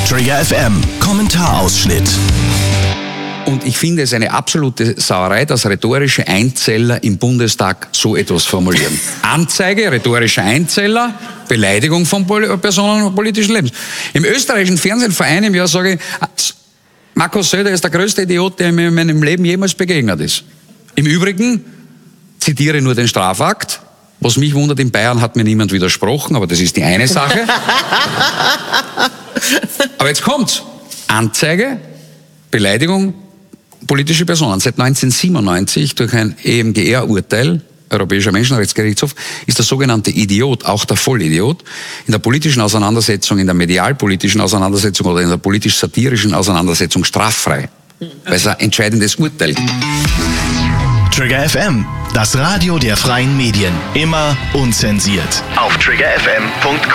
Trigger FM Kommentarausschnitt. Und ich finde es eine absolute Sauerei, dass rhetorische Einzeller im Bundestag so etwas formulieren. Anzeige, rhetorischer Einzeller, Beleidigung von Personen politischen Lebens. Im österreichischen Fernsehen vor einem Jahr sage ich, Markus Söder ist der größte Idiot, der mir in meinem Leben jemals begegnet ist. Im Übrigen zitiere nur den Strafakt. Was mich wundert, in Bayern hat mir niemand widersprochen, aber das ist die eine Sache. Aber jetzt kommt's. Anzeige, Beleidigung, politische Personen. Seit 1997 durch ein EMGR-Urteil, Europäischer Menschenrechtsgerichtshof, ist der sogenannte Idiot, auch der Vollidiot, in der politischen Auseinandersetzung, in der medialpolitischen Auseinandersetzung oder in der politisch-satirischen Auseinandersetzung straffrei. Weil es ein entscheidendes Urteil gibt. Trigger FM, das Radio der freien Medien. Immer unzensiert. Auf triggerfm.com.